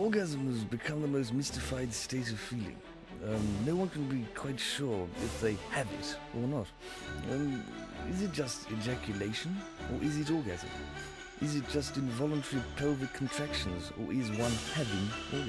Orgasm has become the most mystified state of feeling. No one can be quite sure if they have it or not. Is it just ejaculation, or is it orgasm? Is it just involuntary pelvic contractions, or is one having orgasm?